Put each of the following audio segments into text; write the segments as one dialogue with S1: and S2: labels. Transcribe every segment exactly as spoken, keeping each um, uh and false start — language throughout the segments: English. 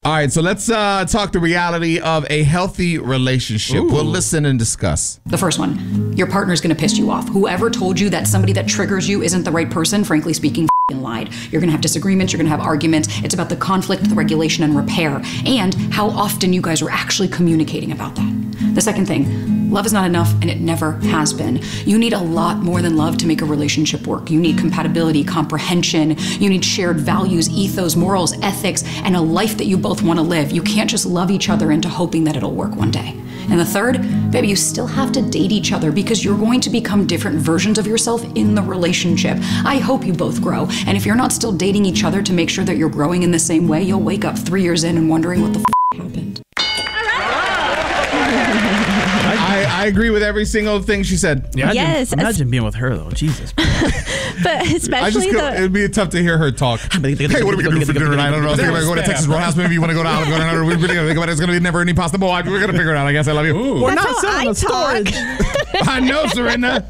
S1: All right, so let's uh, talk the reality of a healthy relationship. Ooh. We'll listen and discuss.
S2: The first one, your partner's gonna piss you off. Whoever told you that somebody that triggers you isn't the right person, frankly speaking, lied. You're gonna have disagreements, you're gonna have arguments. It's about the conflict, the regulation, and repair, and how often you guys are actually communicating about that. The second thing, love is not enough, and it never has been. You need a lot more than love to make a relationship work. You need compatibility, comprehension, you need shared values, ethos, morals, ethics, and a life that you both want to live. You can't just love each other into hoping that it'll work one day. And the third, baby, you still have to date each other because you're going to become different versions of yourself in the relationship. I hope you both grow. And if you're not still dating each other to make sure that you're growing in the same way, you'll wake up three years in and wondering what the f happened.
S1: I, I agree with every single thing she said.
S3: Yeah,
S4: yes.
S3: Imagine being with her, though. Jesus.
S4: But especially
S1: I just
S4: the...
S1: It'd be tough to hear her talk. Hey, what are we going to do for dinner tonight? I don't know. I was thinking about going to Texas Roadhouse. Maybe you want to go to Olive Garden. We're really going to think about it. It's going to be never any pasta bowl. We're going to figure it out. I guess I love you.
S3: Ooh. We're
S4: That's
S3: not selling a storage.
S1: I know, Serena.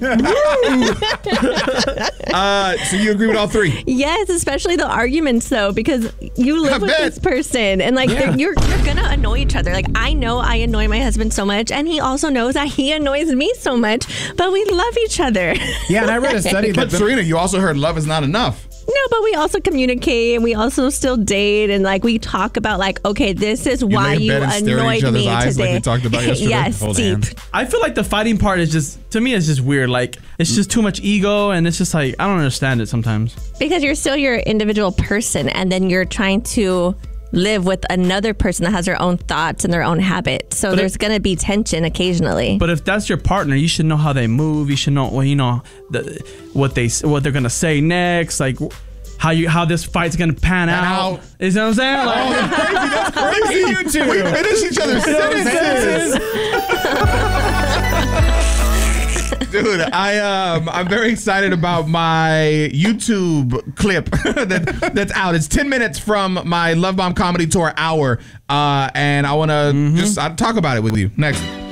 S1: uh, so you agree with all three?
S4: Yes, especially the arguments, though, because you live
S1: I
S4: with
S1: bet.
S4: this person, and like
S3: Yeah.
S4: you're you're gonna annoy each other. Like I know I annoy my husband so much, and he also knows that he annoys me so much. But we love each other.
S5: Yeah, and I read a study
S1: But
S5: that
S1: Serena, you also heard love is not enough.
S4: No, but we also communicate, and we also still date, and like we talk about like, okay, this is why
S1: lay in
S4: you
S1: bed and stare at
S4: annoyed
S1: each other's
S4: me
S1: eyes
S4: today.
S1: like we talked about yesterday.
S4: Yes,
S3: Hold
S4: deep.
S3: hands. I feel like the fighting part is just, to me, it's just weird. Like, it's just too much ego, and it's just like, I don't understand it sometimes.
S4: Because you're still your individual person, and then you're trying to live with another person that has their own thoughts and their own habits. So
S3: But
S4: there's
S3: it-
S4: going to be tension occasionally.
S3: But if that's your partner, you should know how they move. You should know, well, you know, the, what they what they're gonna say next, like how you how this fight's gonna pan out.
S1: out.
S3: Is that what I'm saying?
S1: Oh,
S3: Like,
S1: that's crazy. That's crazy. You two. We finish each other's sentences. Dude, I um I'm very excited about my YouTube clip that that's out. It's ten minutes from my Love Bomb Comedy Tour hour, uh, and I want to mm-hmm. just I'll talk about it with you next.